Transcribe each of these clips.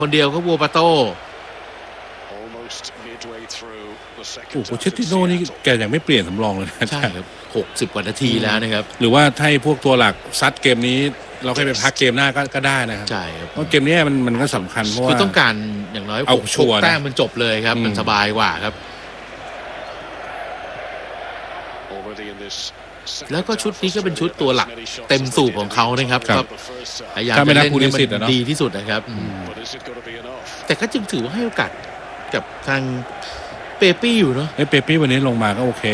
คนเดียวก็วัวปาโต้โอ้โหเชตติโน่นี่แกยังไม่เปลี่ยนสำรองเลยนะใช่ครับ60 กว่านาทีแล้วนะครับหรือว่าถ้าพวกตัวหลักซัดเกมนี้เราให้ไปพักเกมหน้าก็ได้นะครับใช่ครับเพราะเกมนี้มันก็สำคัญเพราะว่าต้องการอย่างน้อยเอาชัวร์แต้มมันจบเลยครับมันสบายกว่าครับแล้วก็ชุดนี้ก็เป็นชุดตัวหลักเต็มสูบของเขานะครับครับพยายามจะเล่นให้มันดีที่สุดนะครับแต่ก็จึงถือว่าให้โอกาสกับทางเปปี้อยู่เนาะเปปี้วันนี้ลงมาก็โอเค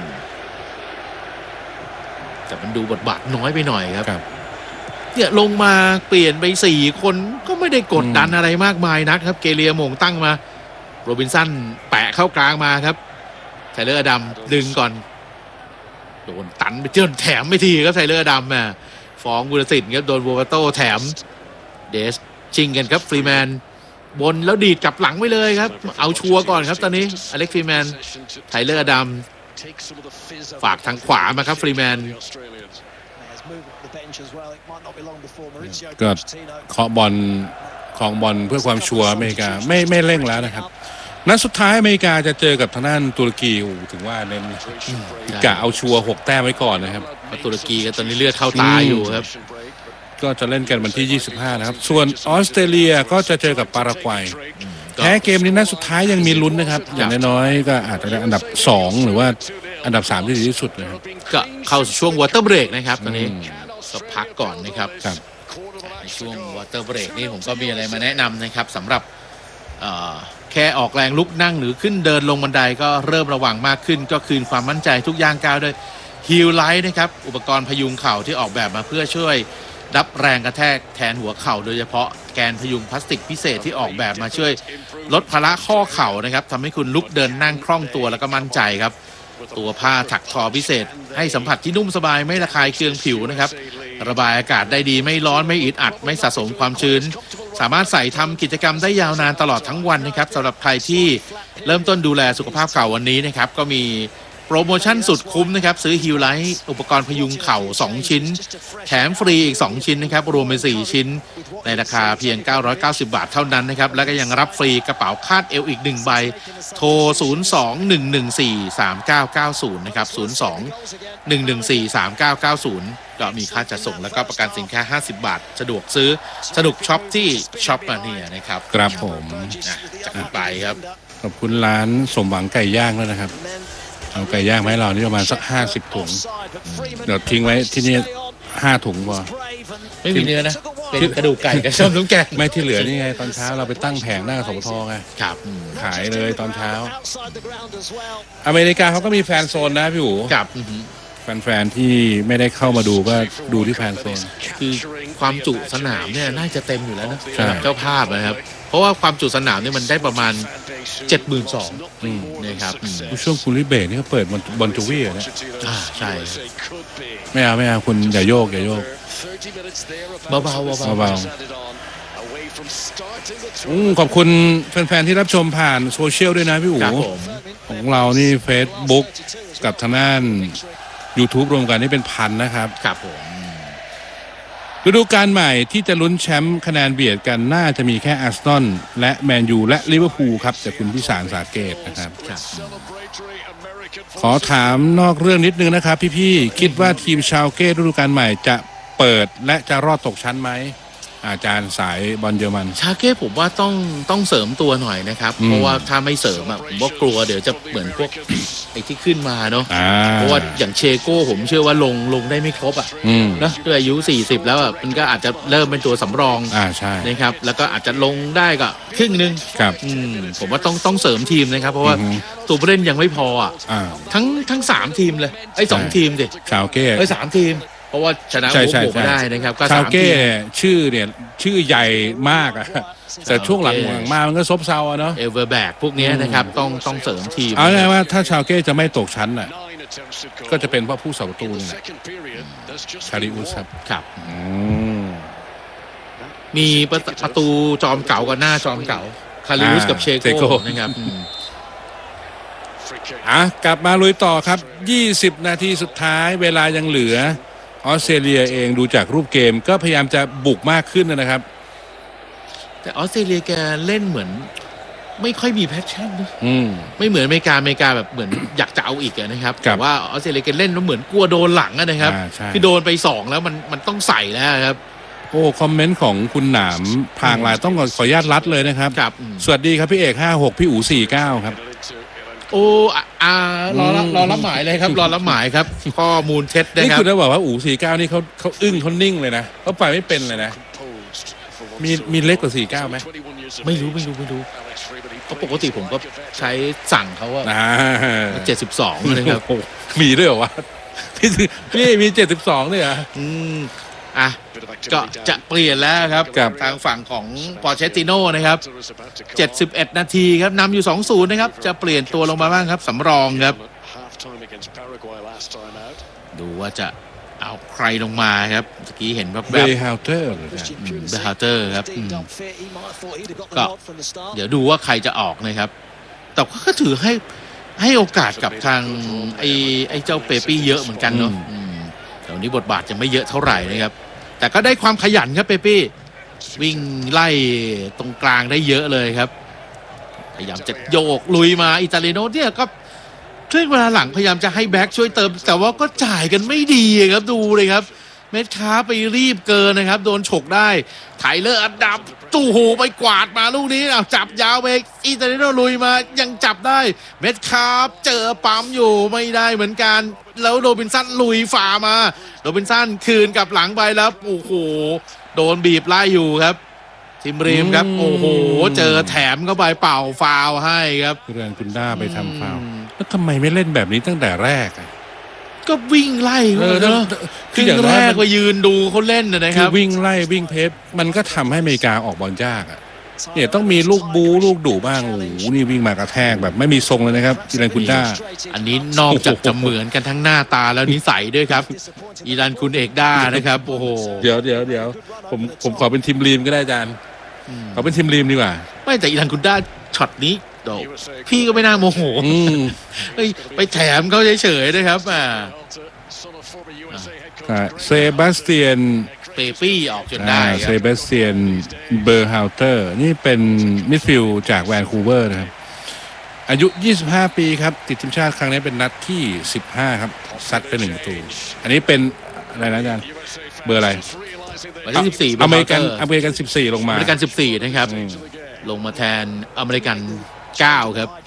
แต่มันดูบทบาทน้อยไปหน่อยครับเนี่ยลงมาเปลี่ยนไป4 คนก็ไม่ได้กดดันอะไรมากมายนักครับเกเรียมงตั้งมาโรบินสันแปะเข้ากลางมาครับไทเลอร์ดำดึงก่อนโดนตันไปเจิ้นแถมไม่ทีครับไทเลอร์ดำฟ้องกุลสิทธิ์ครับโดนโวกาโต้แถมเดสชิงกันครับฟรีแมนบนแล้วดีดกลับหลังไว้เลยครับเอาชัวร์ก่อนครับตอนนี้อเล็กฟรีแมนไทเลอร์ดำฝากทางขวามาครับฟรีแมนก็เคาะบอลของบอลเพื่อความชัวร์อเมริกาไม่เร่งแล้วนะครับนัดสุดท้ายอเมริกาจะเจอกับทางด้านตุรกีถึงว่าเน้นกะเอาชัวร์6 แต้มไว้ก่อนนะครับตุรกีก็ตอนนี้เลือดเข้าตาอยู่ครับก็จะเล่นกันวันที่25นะครับส่วนออสเตรเลียก็จะเจอกับปารากวัยแพ้เกมนี้นัดสุดท้ายยังมีลุ้นนะครับอย่างน้อยๆก็อาจจะได้อันดับ2หรือว่าอันดับ3ที่ดีที่สุดนะครับก็เข้าช่วงวอเตอร์เบรกนะครับตอนนี้ก็พักก่อนนะครับในช่วงวอเตอร์เบรกนี่ผมก็มีอะไรมาแนะนำนะครับสำหรับแค่ออกแรงลุกนั่งหรือขึ้นเดินลงบันไดก็เริ่มระวังมากขึ้นก็คืนความมั่นใจทุกย่างก้าวด้วยฮีลไลท์นะครับอุปกรณ์พยุงเข่าที่ออกแบบมาเพื่อช่วยรับแรงกระแทกแทนหัวเข่าโดยเฉพาะแกนพยุงพลาสติกพิเศษที่ออกแบบมาช่วยลดภาระข้อเข่านะครับทำให้คุณลุกเดินนั่งคล่องตัวแล้วก็มั่นใจครับตัวผ้าถักทอพิเศษให้สัมผัสที่นุ่มสบายไม่ระคายเคืองผิวนะครับระบายอากาศได้ดีไม่ร้อนไม่อึดอัดไม่สะสมความชื้นสามารถใส่ทำกิจกรรมได้ยาวนานตลอดทั้งวันนะครับสำหรับใครที่เริ่มต้นดูแลสุขภาพเข่าวันนี้นะครับก็มีโปรโมชั่นสุดคุ้มนะครับซื้อฮิลไลท์อุปกรณ์พยุงเข่า2 ชิ้นแถมฟรีอีก2 ชิ้นนะครับรวมเป็น4 ชิ้นในราคาเพียง990 บาทเท่านั้นนะครับแล้วก็ยังรับฟรีกระเป๋าคาดเอวอีก1 ใบโทร02-114-3990นะครับ02-114-3990ก็มีค่าจัดส่งแล้วก็ประกันสินค้า50 บาทสะดวกซื้อสนุกช็อปที่ช็อปมาเนี่ยนะครับครับผมจากไปครับขอบคุณร้านสมหวังไก่ย่างแล้วนะครับเอาไก่ย่างมาให้เรานี่ประมาณสัก50 ถุงเดี๋ยวทิ้งไว้ที่นี่5 ถุงพอไม่มีเนื้อนะเป็นกระดูกไก่กับส้มน้ำแกงไม่ที่เหลือนี่ไงตอนเช้าเราไปตั้งแผงหน้าสปทไงครับขายเลยตอนเช้าอเมริกาเขาก็มีแฟนโซนนะพี่อู๋ครับแฟนๆที่ไม่ได้เข้ามาดูก็ดูที่แฟนโซนคือความจุสนามเนี่ยน่าจะเต็มอยู่แล้วนะสำหรับเจ้าภาพนะครับเพราะว่าความจุสนามเนี่ยมันได้ประมาณ 72,000 นะครับช่วงคุณลิเบตนี่เขาเปิดบอลจูวี่นะใช่ไม่เอาคุณอย่าโยกเบาขอบคุณแฟนๆที่รับชมผ่านโซเชียลด้วยนะพี่อู๋ของเรานี่ Facebook กับทางด้าน YouTube รวมกันนี่เป็นพันนะครับครับผมฤดูกาลใหม่ที่จะลุ้นแชมป์คะแนนเบียดกันน่าจะมีแค่อาร์เซนอลและแมนยูและลิเวอร์พูลครับจากคุณพิสารสาเกตนะครับขอถามนอกเรื่องนิดนึงนะครับพี่ๆคิดว่าทีมชาวเก้ฤดูกาลใหม่จะเปิดและจะรอดตกชั้นไหมอาจารย์สายบอลเยอรมันชาเก้ผมว่าต้องเสริมตัวหน่อยนะครับเพราะว่าถ้าไม่เสริมผมว่ากลัวเดี๋ยวจะเหมือนพวกไอ้ที่ขึ้นมาเนาะเพราะว่าอย่างเชโก้ผมเชื่อว่าลงได้ไม่ครบนะด้วยอายุ40แล้วมันก็อาจจะเริ่มเป็นตัวสำรองใช่นะครับแล้วก็อาจจะลงได้ก็ครึ่งนึงครับผมว่าต้องเสริมทีมนะครับเพราะว่าตัวผู้เล่นยังไม่พอทั้ง3 ทีมเลยไอ้2 ทีมดิชาวเก้ 3 ทีมเพราะว่าชนะโอ้โหไม่ได้นะครับก็ชาวเก้ชื่อใหญ่มากแต่ช่วงหลังมามันก็ซบเซาเนาะเอเวอร์แบกพวกนี้นะครับต้องเสริมทีมเอาไงว่าถ้าชาวเก้จะไม่ตกชั้นก็จะเป็นเพราะผู้สาประตูนี่แหละคาริอุสครับมีประตูจอมเก่ากับหน้าจอมเก่าคาริอุสกับเชโก้นะครับกลับมาลุยต่อครับ20 นาทีสุดท้ายเวลายังเหลือออสเตรเลียเองดูจากรูปเกมก็พยายามจะบุกมากขึ้นนะครับแต่ออสเตรเลียแกเล่นเหมือนไม่ค่อยมีแพชชั่นนะมไม่เหมือนอเมริกาแบบเหมือนอยากจะเอาอีกนะครับครัแต่บว่าออสเตรเลียแกเล่นแล้วเหมือนกลัวโดนหลังนะครับใช่คือโดนไป2แล้วมันต้องใส่แล้วครับโอ้คอมเมนต์ของคุณหนามพางลายต้องขออนุญาตรัดเลยนะครับครับสวัสดีครับพี่เอก56พี่อู๋49ครับโอ้รอรับหมายเลยครับ รอรับหมายครับ ข้อมูลเท็จนะนี่ครับคุณจะบอกว่าอู๋49นี่เขาอึ้งเขานิ่งเลยนะเขาไปไม่เป็นเลยนะมีเล็กกว่า49ไหมไม่รู้เพราะปกติผมก็ใช้สั่งเขาว่า 72เลยครับโอ้โหมีด้วยเหรอวะพี่มี72เลยเหรออ่ะก็จะเปลี่ยนแล้วครับครับทางฝั่งของปอเชตติโน่นะครับ71นาทีครับนำอยู่ 2-0 นะครับจะเปลี่ยนตัวลงมาบ้างครับสำรองครับดูว่าจะเอาใครลงมาครับเมื่อกี้เห็นแบบเบย์ฮาวเตอร์เลยนะเบฮาเตอร์ครับก็เดี๋ยวดูว่าใครจะออกนะครับแต่ก็ถือให้โอกาสกับทางไอ้เจ้าเปปี้เยอะเหมือนกันเนาะแต่วันนี้บทบาทยังไม่เยอะเท่าไหร่นะครับแต่ก็ได้ความขยันครับเปปี้วิ่งไล่ตรงกลางได้เยอะเลยครับพยายามจะโยกลุยมาอิตาลีโนเนี่ยก็ช่วงเวลาหลังพยายามจะให้แบ็กช่วยเติมแต่ว่าก็จ่ายกันไม่ดีครับดูเลยครับเม็ดค้าไปรีบเกินนะครับโดนฉกได้ไทเลอร์อันดับตู้หูไปกวาดมาลูกนี้จับยาวไปอิตาลีโนลุยมายังจับได้เม็ดค้าเจอปั๊มอยู่ไม่ได้เหมือนกันแล้วโรบินสันลุยฝ่ามาโรบินสันคืนกับหลังไปแล้วโอ้โหโดนบีบไล่อยู่ครับทิมรีมครับโอ้โหเจอแถมเข้าไปเป่าฟาวล์ให้ครับเรือนคุณด้าไปทำฟาวล์แล้วทำไมไม่เล่นแบบนี้ตั้งแต่แรกอะก็วิ่งไล่เนอะคืออย่างแรน้อยกมันไปยืนดูเขาเล่นนะคคืรัอบ วิ่งไล่วิ่งเพสมันก็ทำให้อเมริกาออกบอลยากอะเนี่ยต้องมีลูกบูลูกดุบ้างโอ้โหนี่วิ่งมากระแทกแบบไม่มีทรงเลยนะครับอิรันคุณด้าอันนี้นอกจากจะเหมือนกันทั้งหน้าตาแล้วนิสัยด้วยครับอีรันคุณเอกด้านะครับโอ้โหเดี๋ยวผมขอเป็นทีมรีมก็ได้อาจารย์ขอเป็นทีมรีมดีกว่าไม่แต่อีรันคุณด้าช็อตนี้โดพี่ก็ไม่น่าโมโหไปแถมเขาเฉยๆนะครับเซบาสเตียนเปปี้ออกจนได้คเซรับบาสเตียนเบอร์ฮาวเตอร์นี่เป็นมิดฟิลด์จากแวนคูเวอร์นะครับอายุ 25 ปีครับติดทีมชาติครั้งนี้เป็นนัดที่ 15 ครับซัดไป1 ประตูอันนี้เป็นอะไรนะอาจารย์เบอร์อะไรวันที่14 อเมริกัน14 ลงมาอเมริกัน14นะครับลงมาแทนอเมริกัน9ครับ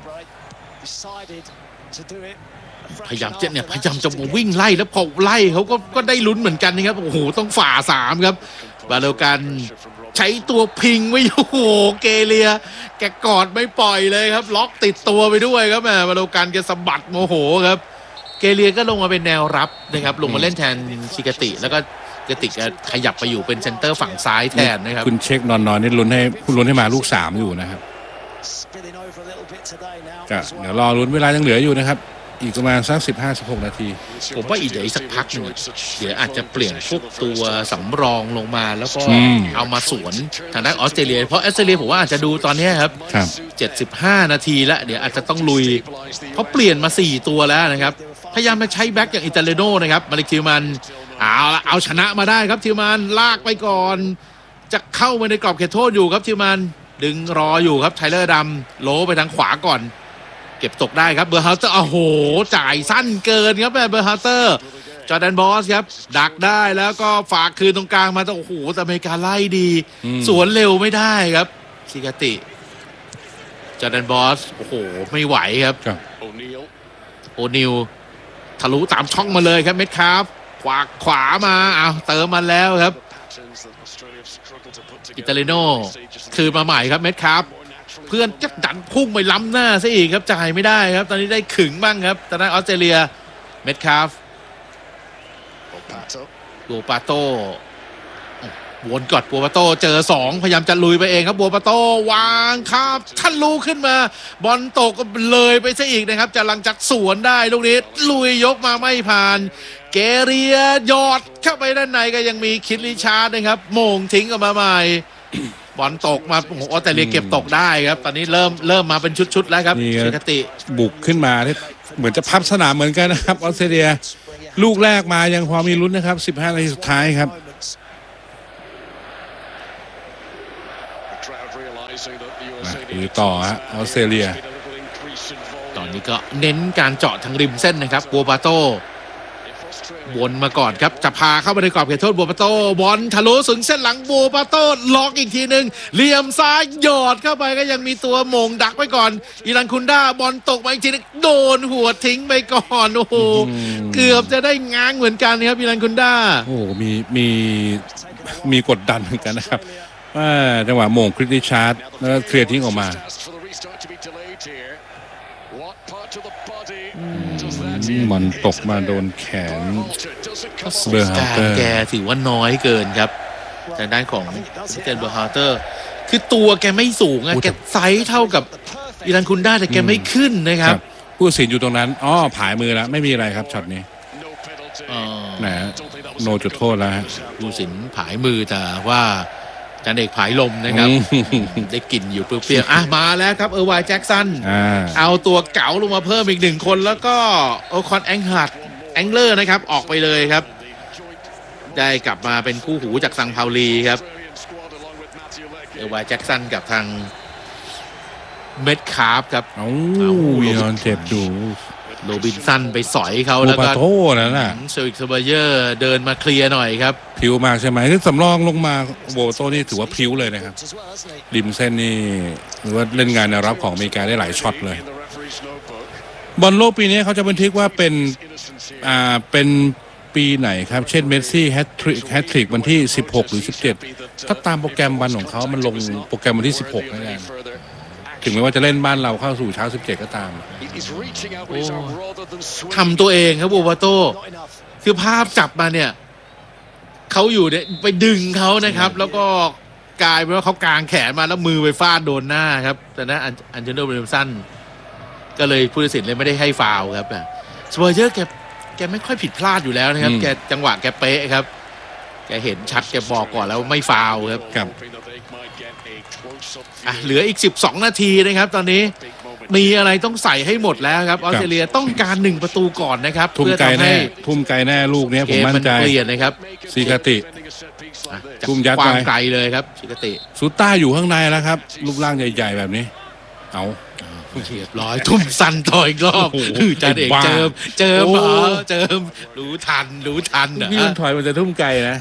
พยายามจะวิ่งไล่แล้วพอไล่เขาก็ได้ลุ้นเหมือนกันนะครับโอ้โหต้องฝ่า3ครับบาโลกันใช้ตัวพิงไว้โอ้โหเกเลียแกกอดไม่ปล่อยเลยครับล็อกติดตัวไปด้วยครับบาโลกันแกสะบัดโมโหครับเกเลียก็ลงมาเป็นแนวรับนะครับลงมาเล่นแทนชิกาติแล้วก็กติกขยับไปอยู่เป็นเซนเตอร์ฝั่งซ้ายแทนนะครับคุณเช็คนอนนี่ลุ้นให้มาลูก3อยู่นะครับก็เดี๋ยวรอลุ้นเวลายังเหลืออยู่นะครับอีกประมาณสัก15-16 นาทีผมว่าเดี๋ยวอีกสักพักหนึ่งเดี๋ยวอาจจะเปลี่ยนพวกตัวสำรองลงมาแล้วก็เอามาสวนทางด้านออสเตรเลียเพราะออสเตรเลียผมว่าอาจจะดูตอนนี้ครับ75 นาทีแล้วเดี๋ยวอาจจะต้องลุยเพราะเปลี่ยนมา4ตัวแล้วนะครับพยายามมาใช้แบ็คอย่างอิตาเลโน่นะครับมาเลคิวมันเอาชนะมาได้ครับทิวมันลากไปก่อนจะเข้ามาในกรอบเขตโทษอยู่ครับทิวมันดึงรออยู่ครับไทเลอร์ดำโลไปทางขวาก่อนเก็บตกได้ครับเบอร์ฮาวเตอร์โอ้โหจ่ายสั้นเกินครับเบอร์ฮาวเตอร์จอร์แดนบอสครับดักได้แล้วก็ฝากคืนตรงกลางมาแต่โอ้โหแต่อเมริกาไล่ดีสวนเร็วไม่ได้ครับซิกาติจอร์แดนบอสโอ้โหไม่ไหวครับโอนิลทะลุตามช่องมาเลยครับเม็ดคาร์ฟขวามาเติมมาแล้วครับอิตาลีโน่คืนมาใหม่ครับเม็ดคาร์ฟเพื่อนจะดันพุ่งไปล้ำหน้าซะอีกครับจ่ายไม่ได้ครับตอนนี้ได้ขึงบ้างครับตอนนั้นออสเตรเลียเม็ดคาร์ฟบัวปาโตวนกอดบัวปาโตเจอ2พยายามจะลุยไปเองครับบัวปาโตวางครับทะลุขึ้นมาบอลตกก็เลยไปซะอีกนะครับจะลังจักสวนได้ลูกนี้ลุยยกมาไม่ผ่านเกเรียยอดเข้าไปด้านในก็ยังมีคิดลิชาร์ดนะครับโมงทิ้งออกมาใหม่บอลตกมาโอ้โหออสเตรเลียเก็บตกได้ครับตอนนี้เริ่มมาเป็นชุดๆแล้วครับชิกาติบุกขึ้นมาเหมือนจะพับสนามเหมือนกันนะครับออสเตรเลียลูกแรกมายังพอมีลุ้นนะครับ15 นาทีสุดท้ายครับหรือต่อฮะออสเตรเลียตอนนี้ก็เน้นการเจาะทางริมเส้นนะครับบัวปาโต้วนมาก่อนครับจะพาเข้าไปในกรอบเขตโทษบัวปาโต้บอลทะลุถึงเส้นหลังบัวปาโต้ล็อกอีกทีหนึ่งเหลี่ยมซ้ายหยอดเข้าไปก็ยังมีตัวโมงดักไว้ก่อนอิรันคุนด้าบอลตกมาอีกทีนึงโดนหัวทิ้งไปก่อนโอ้โหเกือบจะได้ง้างเหมือนกันครับอิรันคุนด้าโอ้มีกดดันเหมือนกันนะครับว่าจังหวะโมงคริสติชาร์ดแล้วเคลียร์ทิ้งออกมามันตกมาโดนแขนเบอร์ฮาเตอร์แกถือว่าน้อยเกินครับทางด้านของเจนเบอร์ฮาเตอร์คือตัวแกไม่สูงอะแกไซส์เท่ากับอิรันคุนด้าแต่แกไม่ขึ้นนะครับผู้ตัดสินอยู่ตรงนั้นผายมือแล้วไม่มีอะไรครับช็อตนี้นะโนจุดโทษแล้วผู้ตัดสินผายมือแต่ว่าจันเอกผายลมนะครับได้กลิ่นอยู่เปรี้ยวๆมาแล้วครับวายแจ็คสันเอาตัวเก๋าลงมาเพิ่มอีก1คนแล้วก็โอคอนแองเลอร์นะครับออกไปเลยครับได้กลับมาเป็นคู่หูจากซังพาวลีครับวายแจ็คสันกับทางเม็ดคาร์ฟครับยอนเจ็บดูโรบินสันไปสอยเขาแล้วก็โทษนะเซวิกเซเบเยอร์เดินมาเคลียร์หน่อยครับผิวมากใช่ไหมที่สำรองลงมาโบโต้นี่ถือว่าผิวเลยนะครับริมเส้นนี่หรือว่าเล่นงานแนวรับของอเมริกาได้หลายช็อตเลยบอลโลกปีนี้เขาจะบันทึกว่าเป็นปีไหนครับเช่นเมสซี่แฮตทริกวันที่16หรือ17ถ้าตามโปรแกรมวันของเขามันลงโปรแกรมวันที่16นั่นเองถึงแม้ว่าจะเล่นบ้านเราเข้าสู่เช้า17ก็ตามทำตัวเองครับโบวาโต้คือภาพจับมาเนี่ยเขาอยู่เนี่ยไปดึงเขานะครับแล้วก็กลายเป็นว่าเขากางแขนมาแล้วมือไปฟาดโดนหน้าครับแต่นั้นอันเจโนเบรมสันก็เลยผู้ตัดสินเลยไม่ได้ให้ฟาวล์ครับสเปอร์เยอร์แกไม่ค่อยผิดพลาดอยู่แล้วนะครับแกจังหวะแกเป๊ะครับแกเห็นชัดแกบอกก่อนแล้วไม่ฟาวล์ครับเหลืออีก12นาทีนะครับตอนนี้มีอะไรต้องใส่ให้หมดแล้วครับออสเตรเลียต้องการ1ประตูก่อนนะครับเพื่อทำให้ทุ่มไกลแน่ลูกนี้ผมมั่นใจเปลี่ยนนะครับซิกาติทุ่มยัดความไกลเลยครับซิกาติซูต้าอยู่ข้างในแล้วครับรูปร่างใหญ่ๆแบบนี้เรียบร้อยทุ่มสั้นต่ออีกรอบจันเอกเจิมรู้ทันพี่มันถอยมันจะทุ่มไกลนะ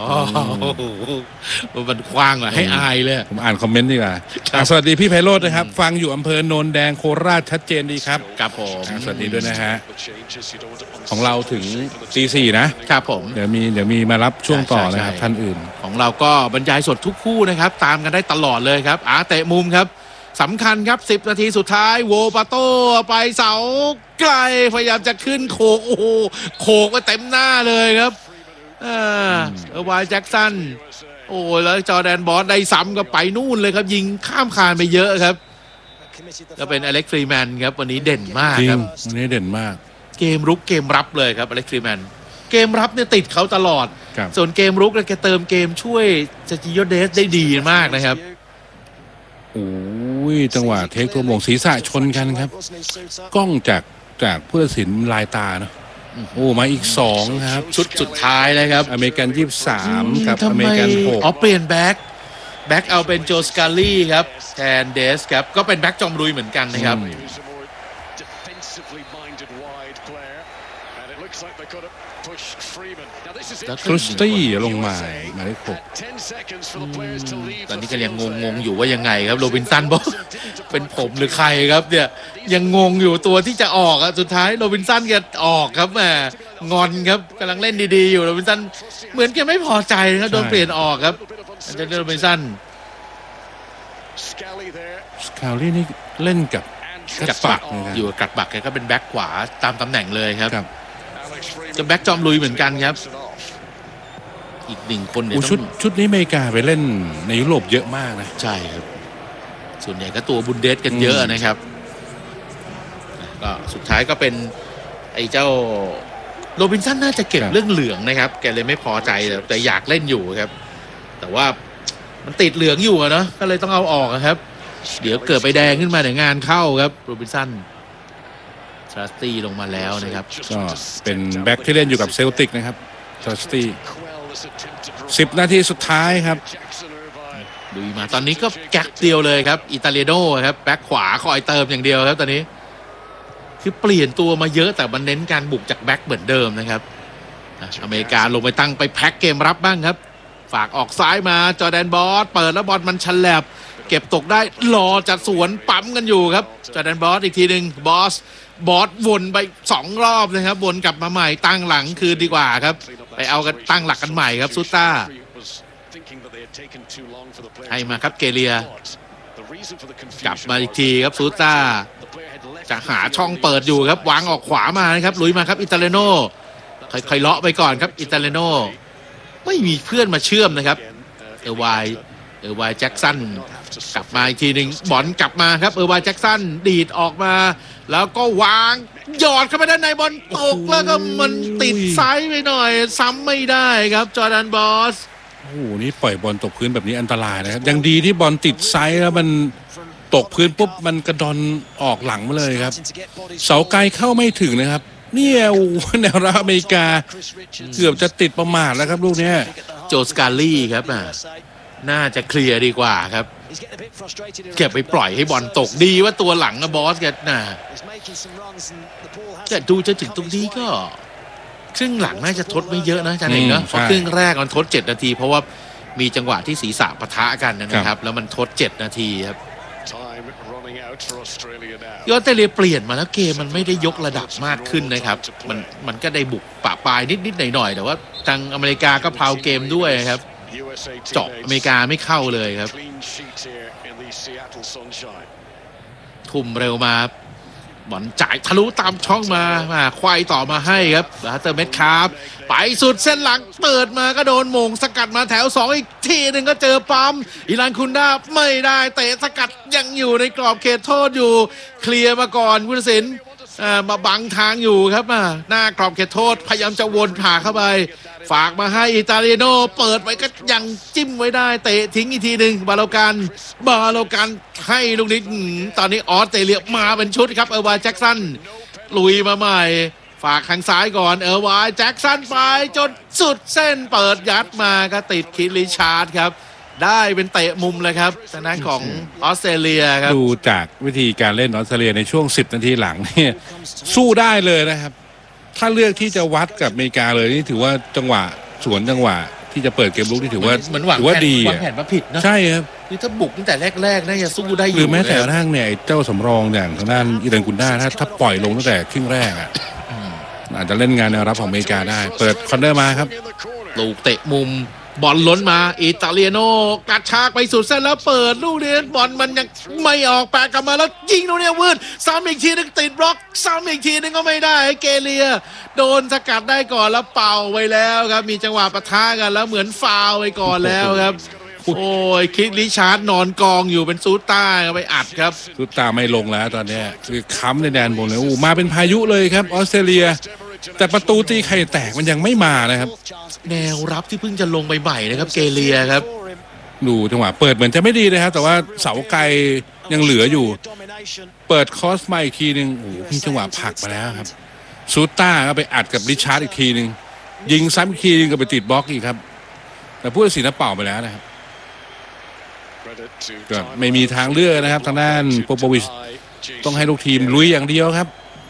มันคว้างอ่ะให้อายเลยผมอ่านคอมเมนต์ดีกว่าสวัสดีพี่ไพโรจน์นะครับฟังอยู่อำเภอโนนแดงโคราชชัดเจนดีครับครับผมสวัสดีด้วยนะฮะของเราถึงตี 4 นะครับผมเดี๋ยวมีมารับช่วงต่อนะครับท่านอื่นของเราก็บรรยายสดทุกคู่นะครับตามกันได้ตลอดเลยครับเตะมุมครับสำคัญครับ10นาทีสุดท้ายโวปาโต้ไปเสาไกลพยายามจะขึ้นโขกโอ้โหโขกไปเต็มหน้าเลยครับวายแจ็คสันโอ้แล้วจอร์แดนบอสได้ซ้ำก็ไปนู่นเลยครับยิงข้ามคานไปเยอะครับก็เป็นอเล็กซ์ฟรีแมนครับวันนี้เด่นมากครับวันนี้เด่นมากเกมรุกเกมรับเลยครับอเล็กซ์ฟรีแมนเกมรับเนี่ยติดเขาตลอดส่วนเกมรุกเนี่ยแกเติมเกมช่วยเซจิโยเดสได้ดีมากนะครับโอ้ยจังหวะเทคตัวโมงศีรษะชนกันครับกล้องจากผู้ตัดสินลายตาเนาะมาอีก2ครับชุดสุดท้ายเลยครับอเมริกัน23กับอเมริกัน6 เปลี่ยนแบ็คเอาเป็นโจสกาลี่ครับแทนเดสครับก็เป็นแบ็คจอมลุยเหมือนกันนะครับคริสตี้ลงมาได้6 ตอนนี้ก็ยังงงอยู่ว่ายังไงครับโรบินสันบอกเป็นผมหรือใครครับเนี่ยยังงงอยู่ตัวที่จะออกสุดท้ายโรบินสันแกออกครับแหมงอนครับกำลังเล่นดีๆอยู่โรบินสันเหมือนแกไม่พอใจครับโดนเปลี่ยนออกครับอาจารย์โรบินสันสกาลี่นี่เล่นกับกัดปักอยู่กัดปักแกก็เป็นแบ็คขวาตามตำแหน่งเลยครับจะแบ็คจอมลุยเหมือนกันครับอีก1คนเนี่ยชุดนี้อเมริกาไปเล่นในยุโรปเยอะมากนะใช่ครับส่วนใหญ่ก็ตัวบุนเดสกันเยอะนะครับก็สุดท้ายก็เป็นไอ้เจ้าโรบินสันน่าจะเก็บเรื่องเหลืองนะครับแกเลยไม่พอใจแต่อยากเล่นอยู่ครับแต่ว่ามันติดเหลืองอยู่เนาะก็เลยต้องเอาออกครับเดี๋ยวเกิดไปแดงขึ้นมาเดี๋ยวงานเข้าครับโรบินสันทรัสตี้ลงมาแล้วนะครับก็เป็นแบ็คที่เล่นอยู่กับเซลติกนะครับทรัสตี้10นาทีสุดท้ายครับลุยมาตอนนี้ก็แก๊กเดียวเลยครับอิตาเลียโนครับแบ็คขวาคอยเติมอย่างเดียวครับตอนนี้คือเปลี่ยนตัวมาเยอะแต่มันเน้นการบุกจากแบ็คเหมือนเดิมนะครับอเมริกาลงไปตั้งไปแพ็คเกมรับบ้างครับฝากออกซ้ายมาจอร์แดนบอสเปิดแล้วบอลมันฉลับเก็บตกได้รอจัดสวนปั๊มกันอยู่ครับจอร์แดนบอสอีกทีหนึ่งบอสวนไป2 รอบนะครับวนกลับมาใหม่ตั้งหลังคืนดีกว่าครับไปเอากันตั้งหลักกันใหม่ครับซูต้าให้มาครับเกเลียกลับมาอีกทีครับซูต้าจะหาช่องเปิดอยู่ครับวางออกขวามานะครับลุยมาครับอิตาเลโนค่อยๆเลาะไปก่อนครับอิตาเลโนไม่มีเพื่อนมาเชื่อมนะครับเออร์ไวแจ็คสันกลับมาอีกทีหนึ่งบอลกลับมาครับเออร์ไวแจ็คสันดีดออกมาแล้วก็วางหยอดเข้าไปด้านในบอลตกแล้วก็มันติดไซส์ไปหน่อยซ้ำไม่ได้ครับจอร์แดนบอสโอ้โหนี่ปล่อยบอลตกพื้นแบบนี้อันตรายนะครับยังดีที่บอลติดไซส์แล้วมันตกพื้นปุ๊บมันกระดอนออกหลังมาเลยครับเสาไกลเข้าไม่ถึงนะครับเนี่ยโอ้แนวรับอเมริกาเกือบจะติดประมาทแล้วครับลูกนี้โจสกาลี่ครับน่าจะเคลียร์ดีกว่าครับเก็บไปปล่อยให้บอลตกดีว่าตัวหลังบอสแกน่ะแต่ดูจะถึงตรงนี้ก็ครึ่งหลังน่าจะทดไม่เยอะนะอาจารย์เอกนะเพราะครึ่งแรกมันทด7 นาทีเพราะว่ามีจังหวะที่ศีรษะปะทะกันนะครับแล้วมันทด7 นาทีครับออสเตรเลียเปลี่ยนมาแล้วเกมมันไม่ได้ยกระดับมากขึ้นนะครับมันก็ได้บุกปะปายนิดๆหน่อยๆแต่ว่าทางอเมริกาก็พาวเกมด้วยครับเจาะอเมริกาไม่เข้าเลยครับทุ่มเร็วมาบอลจ่ายทะลุตามช่องมาควายต่อมาให้ครับเตอร์เมทคาร์ไปสุดเส้นหลังเปิดมาก็โดนโมงสกัดมาแถว2อีกทีหนึ่งก็เจอปั๊มอิรันคุนดาไม่ได้เตะสกัดยังอยู่ในกรอบเขตโทษอยู่เคลียร์มาก่อนผู้ตัดสินมาบังทางอยู่ครับหน้ากรอบเขตโทษพยายามจะวนผ่าเข้าไปฝากมาให้อิตาเลียโนเปิดไว้ก็ยังจิ้มไว้ได้เตะทิ้งอีกทีหนึ่งบาโลกันให้ลูกนี้ตอนนี้ออสเตรเลียมาเป็นชุดครับเออร์ไวแจ็คสันลุยมาใหม่ฝากทางซ้ายก่อนเออร์ไวแจ็คสันไปจนสุดเส้นเปิดยัดมาก็ติดคิดริชาร์ดครับได้เป็นเตะมุมเลยครับทางด้านของออสเตรเลียครับดูจากวิธีการเล่นออสเตรเลียในช่วง10 นาทีหลังเนี่ยสู้ได้เลยนะครับถ้าเลือกที่จะวัดกับอเมริกาเลยนี่ถือว่าจังหวะสวนจังหวะที่จะเปิดเกมลุกที่ถือว่าดีวางแผนมาผิดนะใช่ครับคือถ้าบุกตั้งแต่แรกๆน่าจะสู้ได้อยู่หรือแม้แต่กระทั่งเนี่ยเจ้าสำรองอย่างทางด้านอิรันกุนดาถ้าปล่อยลงตั้งแต่ครึ่งแรกอาจจะเล่นงานแนวรับของอเมริกาได้เปิดคอนเนอร์มาครับลูกเตะมุมบอลล้นมาอิตาเลียโนกระชากไปสุดเส้นแล้วเปิดลูกนี้บอลมันยังไม่ออกแปะกลับมาแล้วยิงลูกนี้วืดซ้ำอีกทีนึงติดบล็อกซ้ำอีกทีนึงก็ไม่ได้เกเลียโดนสกัดได้ก่อนแล้วเป่าไปแล้วครับมีจังหวะปะทะกันแล้วเหมือนฟาวไปก่อนแล้วครับโอ้ยคิดริชาร์ดนอนกองอยู่เป็นซูต้าไปอัดครับซูต้าไม่ลงแล้วตอนนี้คือค้ำในแดนบนเลยมาเป็นพายุเลยครับออสเตรเลียแต่ประตูตีไข่แตกมันยังไม่มานะครับแนวรับที่เพิ่งจะลงใหม่ๆนะครับเกเลียครับดูจังหวะเปิดเหมือนจะไม่ดีนะครับแต่ว่าเสาไกลยังเหลืออยู่เปิดคอสมาอีกทีนึงโอ้โหมีจังหวะผลักมาแล้วครับซูต้าก็ไปอัดกับริชาร์ดอีกทีนึงยิงซ้ำอีกทีนึงก็ไปติดบล็อกอีกครับแต่ผู้ตัดสินเป่าไปแล้วนะครับก็ไม่มีทางเลือกนะครับทางด้านโปโปวิชต้องให้ลูกทีมลุยอย่างเดียวครับ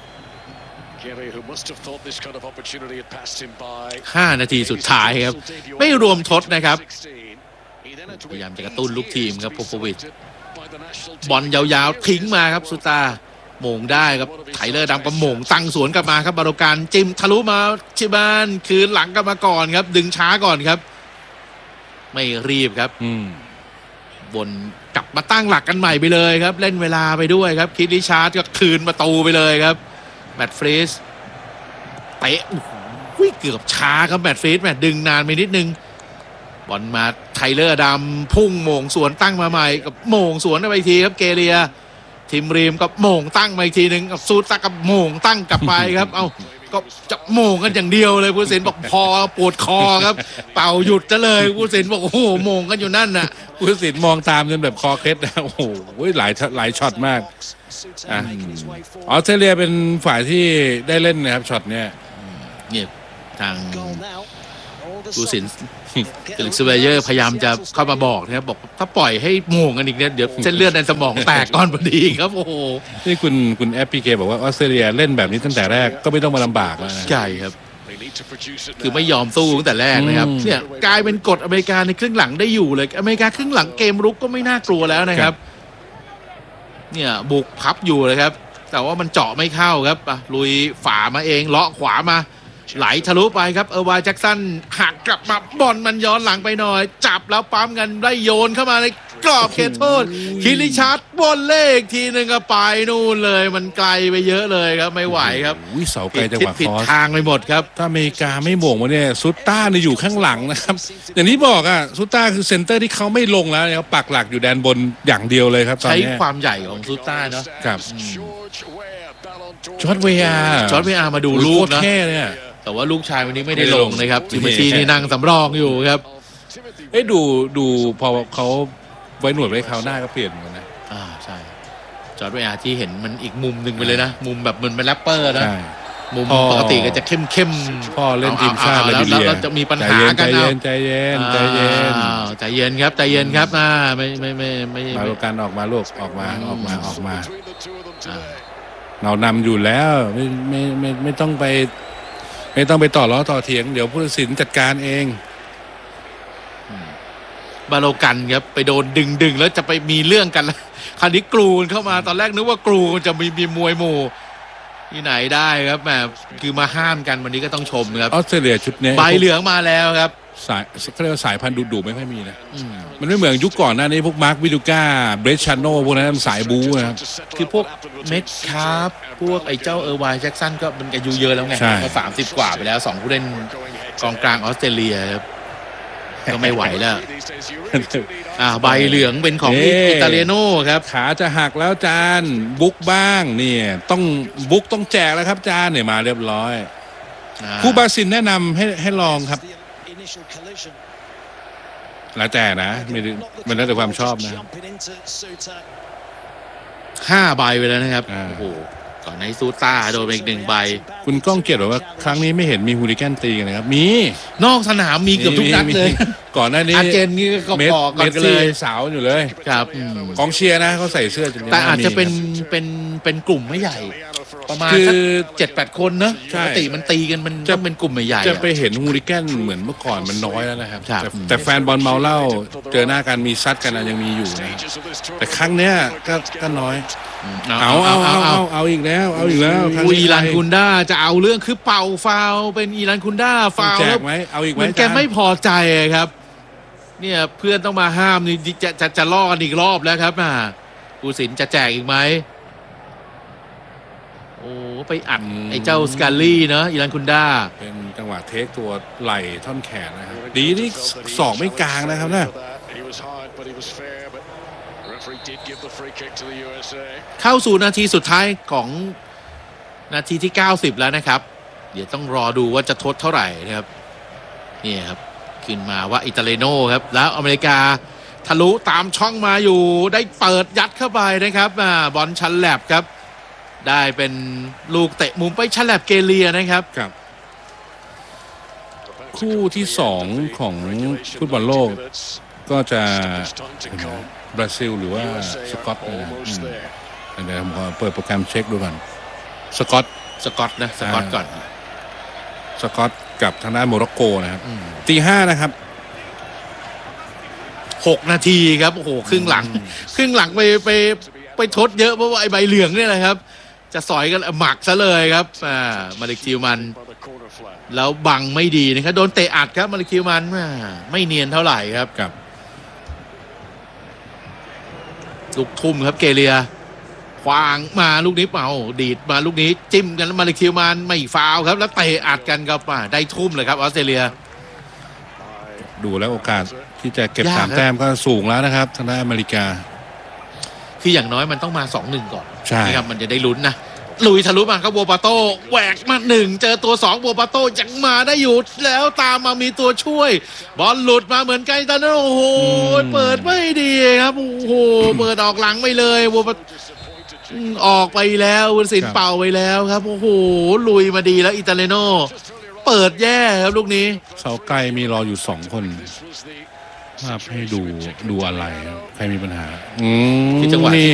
5 นาทีสุดท้ายครับไม่รวมทดนะครับพยายามจะกระตุ้นลูกทีมครับโปโปวิชบอลยาวๆทิ้งมาครับสุตาโมงได้ครับไทเลอร์ดำก็โมงตั้งสวนกลับมาครับบาโลการจิ้มทะลุมาชิบานคืนหลังกลับมาก่อนครับดึงช้าก่อนครับไม่รีบครับบนกลับมาตั้งหลักกันใหม่ไปเลยครับเล่นเวลาไปด้วยครับคิดริชาร์ดก็คืนประตูไปเลยครับแมตต์ฟรีสเตะเกือบช้าครับแมตต์ฟรีสดึงนานไปนิดนึงบอลมาไทเลอร์ดำพุ่งโมงสวนตั้งมาใหม่กับโมงสวนไปอีกทีครับเกเลียทีมรีมกับโมงตั้งมาอีกทีนึงกับซูตะกับโมงตั้งกลับไปครับเอาก็จะโมงกันอย่างเดียวเลยผู้ตัดสินบอกพอปวดคอครับเป่าหยุดจะเลยผู้ตัดสินบอกโอ้โหโมงกันอยู่นั่นน่ะผู้ตัดสินมองตามจนแบบคอเคล็ดโอ้โหหลายช็อตมากออสเตรเลียเป็นฝ่ายที่ได้เล่นนะครับช็อตเนี้ยทางดูสินเฟลิกซ์เวเยอร์พยายามจะเข้ามาบอกนะครับบอกถ้าปล่อยให้โม่งกันอีกเนี่ยเดี๋ยวเส้นเลือดในสมองแตกก่อนพอดีครับโอ้โหนี่คุณแอปพีเคบอกว่าออสเตรเลียเล่นแบบนี้ตั้งแต่แรกก็ไม่ต้องมาลำบากแล้วนะใช่ครับคือไม่ยอมสู้ตั้งแต่แรกนะครับเนี่ยกลายเป็นกฎอเมริกาในครึ่งหลังได้อยู่เลยอเมริกาครึ่งหลังเกมรุกก็ไม่น่ากลัวแล้วนะครับเนี่ยบุกพับอยู่เลยครับแต่ว่ามันเจาะไม่เข้าครับลุยฝ่ามาเองเลาะขวามาไหลทะลุไปครับวายแจ็คสันหักกลับมาบอลมันย้อนหลังไปหน่อยจับแล้วปั๊มกันได้โยนเข้ามาในกรอบเขตโทษคิริชาร์ดบอลเลขทีนึงก็ไปนู่นเลยมันไกลไปเยอะเลยครับไม่ไหวครับเสาไกลจังหวะผิดทางไปหมดครับถ้าอเมริกาไม่โหม่งมาเนี่ยซุตต้าเนี่ยอยู่ข้างหลังนะครับอย่างที่บอกอ่ะซุตต้าคือเซนเตอร์ที่เขาไม่ลงแล้วเขาปักหลักอยู่แดนบนอย่างเดียวเลยครับใช้ความใหญ่ของซุตต้าเนาะครับจอร์จเวียมาดูลูกนะเนี่ยแต่ว่าลูกชายวันนี้ไม่ได้ลงนะครับจิมมี่ชีนี่นั่งสำรองอยู่ครับดูพอเขาไว้หนวดไว้คราวหน้าก็เปลี่ยนเหมือนกันนะใช่จอร์จเวียที่เห็นมันอีกมุมหนึ่งไปเลยนะมุมแบบเหมือนเป็นแรปเปอร์นะมุมปกติก็จะเข้มพ่อเล่นทีมชาติแล้วจะมีปัญหากันใจเย็นครับใจเย็นครับไม่มาลูกกันออกมาลูกออกมาเรานำอยู่แล้วไม่ต้องไปต่อล้อต่อเถียงเดี๋ยวผู้ตัดสินจัดการเองบาโลกันครับไปโดนดึงแล้วจะไปมีเรื่องกันแล้วคราวนี้กรูนเข้ามาตอนแรกนึกว่ากรูนจะมีมวยหมู่ที่ไหนได้ครับแหมคือมาห้ามกันวันนี้ก็ต้องชมครับออสเตรเลียชุดนี้ใบเหลืองมาแล้วครับเขาเรียกว่าสายพันธุ์ดุไม่ค่อยมีนะมันไม่เหมือนยุคก่อนหน้านี้พวกมาร์ควิดูก้าเบรชชาโน่พวกนั้นสายบู๊นะครับคือพวกเม็ดคาร์ฟพวกไอ้เจ้าวายแจ็คสันก็มันอายุเยอะแล้วไงเขา30 กว่าไปแล้ว2ผู้เล่นกองกลางออสเตรเลียครับก็ไม่ไหวแล้วใบเหลืองเป็นของอิตาเลียโน่ครับขาจะหักแล้วจานบุกบ้างเนี่ยต้องบุกต้องแจกแล้วครับจานเนี่ยมาเรียบร้อยผู้บาซินแนะนำให้ลองครับแล้วแต่นะมันแล้วแต่ความชอบนะ 5 ใบไปแล้วนะครับโอ้โหก่อนในซูต้าโดนไปอีก1 ใบคุณก้องเกียรติบอกว่าครั้งนี้ไม่เห็นมีฮูลิแกนตีกันนะครับมีนอกสนามมีเกือบทุกนัดเลยก่อนหน้านี้อาเจนนี่ก็พอกันเลยสาวอยู่เลยครับกองเชียร์นะเขาใส่เสื้อแต่อาจจะเป็นกลุ่มไม่ใหญ่ประมาณสัก7-8 คนเนอะปกติมันตีกันมันจะเป็นกลุ่มใหญ่จะไปเห็นฮูลิแกนเหมือนเมื่อก่อนมันน้อยแล้วนะครับแต่แฟนบอลเมาเหล้าเจอหน้ากันมีซัดกันยังมีอยู่นะแต่ครั้งเนี้ยก็น้อยเอาอีกแล้วอีรันคุนด้าจะเอาเรื่องคือเป่าฟาวเป็นอีรันคุนด้าฟาวแล้วเอาอีกไหมเหมือนแกไม่พอใจครับเนี่ยเพื่อนต้องมาห้ามนี่จะล่อกันอีกรอบแล้วครับผู้สินจะแจกอีกไหมโอ้ไปอัดไอ้เจ้าสกาลี่เนาะอีรันคุนด้าเป็นจังหวะเทคตัวไหล่ท่อนแขนนะครับดีนี่ศอกไม่กลางนะครับนะเข้าสู่นาทีสุดท้ายของนาทีที่90แล้วนะครับเดี๋ยวต้องรอดูว่าจะทดเท่าไหร่นะครับนี่ครับขึ้นมาว่าอิตาเลโน่ครับแล้วอเมริกาทะลุตามช่องมาอยู่ได้เปิดยัดเข้าไปนะครับบอลชันแลบครับได้เป็นลูกเตะมุมไปชันแลบเกเลียนะครับคู่ที่2ของฟุตบอลโลกก็จะบราซิลหรือว่าสกอตนะเดี๋ยวผมขอเปิดโปรแกรมเช็คดูก่อนสกอตนะสกอตก่อนสกอตกับทางด้านโมร็อกโกนะครับตี 5นะครับ 6 นาทีครับโอ้โหครึ่งหลังไปทดเยอะเพราะว่าไอ้ใบเหลืองเนี่ยแหละครับจะสอยกันหมักซะเลยครับมาริคิวมันแล้วบังไม่ดีนะครับโดนเตะอัดครับมาริคิวมันไม่เนียนเท่าไหร่ครับลูกทุ่มครับเกเลียควางมาลูกนี้เป่าดีดมาลูกนี้จิ้มกันแล้วมาริคิวมันไม่ฟาวครับแล้วเตะอัดกันครับได้ทุ่มเลยครับออสเตรเลียดูแล้วโอกาสที่จะเก็บ3 แต้มก็สูงแล้วนะครับทางด้านอเมริกาคืออย่างน้อยมันต้องมา 2-1 ก่อนใช่ครับมันจะได้ลุ้นนะลุยทะลุมาครับโบปาโต้แหวกมา1เจอตัว2โบปาโต้ยังมาได้อยู่แล้วตามมามีตัวช่วยบอลหลุดมาเหมือนไกตันโอ้โหเปิดไม่ดีครับโอ้โหเปิดออกหลังไปเลยโบปาออกไปแล้ววุฒิสินเป่าไปแล้วครับโอ้โหลุยมาดีแล้วอิตาเลโน่เปิดแย่ครับลูกนี้เสาไกลมีรออยู่2 คนภาพให้ดูอะไรครับใครมีปัญหาที่จังหวะนี่